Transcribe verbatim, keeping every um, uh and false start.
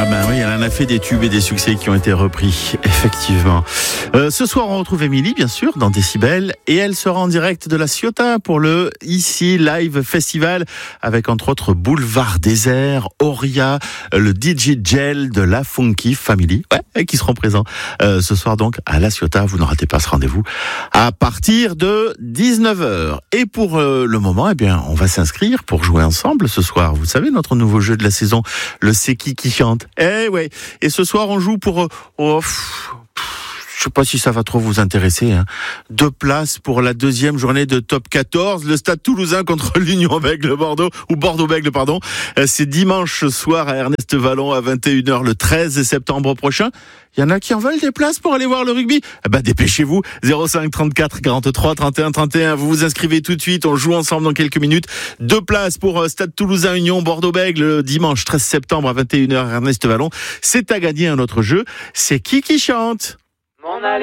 Ah ben oui, elle en a fait des tubes et des succès qui ont été repris, effectivement. Euh, ce soir, on retrouve Émilie, bien sûr, dans Décibel, et elle sera en direct de la Ciotat pour le Ici Live Festival, avec entre autres Boulevard Désert, Auria, le D J Gel de la Funky Family, ouais, qui seront présents euh, ce soir donc à la Ciotat. Vous ne ratez pas ce rendez-vous à partir de dix-neuf heures. Et pour euh, le moment, eh bien, on va s'inscrire pour jouer ensemble ce soir. Vous savez, notre nouveau jeu de la saison, le C'est qui qui chante. Eh ouais. Et ce soir, on joue pour... Oh, pff, pff, je sais pas si ça va trop vous intéresser. Hein. Deux places pour la deuxième journée de Top quatorze. Le Stade Toulousain contre l'Union Bègles Bordeaux, ou Bordeaux-Bègles, pardon. C'est dimanche soir à Ernest Vallon à vingt et une heures le treize septembre prochain. Il y en a qui en veulent des places pour aller voir le rugby. Eh ben, dépêchez-vous. zéro cinq trente-quatre quarante-trois trente et un trente et un. Vous vous inscrivez tout de suite. On joue ensemble dans quelques minutes. Deux places pour Stade Toulousain Union Bordeaux-Bègles dimanche treize septembre à vingt et une heures à Ernest Vallon. C'est à gagner un autre jeu. C'est qui qui chante? Mon aller.